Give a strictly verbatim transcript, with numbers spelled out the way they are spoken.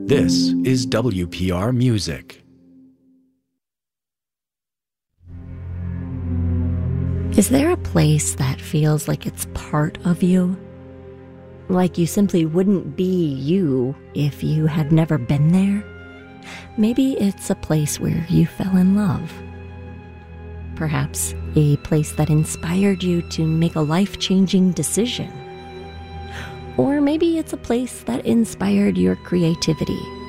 This is W P R Music. Is there a place that feels like it's part of you? Like you simply wouldn't be you if you had never been there? Maybe it's a place where you fell in love. Perhaps a place that inspired you to make a life-changing decision. Or maybe it's a place that inspired your creativity